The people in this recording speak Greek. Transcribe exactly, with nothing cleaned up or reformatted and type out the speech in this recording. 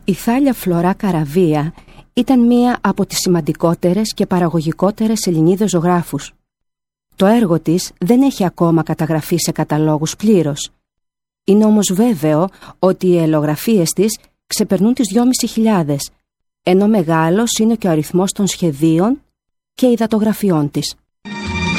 Η Θάλια Φλωρά Καραβία ήταν μία από τις σημαντικότερες και παραγωγικότερες Ελληνίδες ζωγράφους. Το έργο της δεν έχει ακόμα καταγραφεί σε καταλόγους πλήρως. Είναι όμως βέβαιο ότι οι ελογραφίες της ξεπερνούν τις δυόμισι χιλιάδες, ενώ μεγάλος είναι και ο αριθμός των σχεδίων και υδατογραφιών της.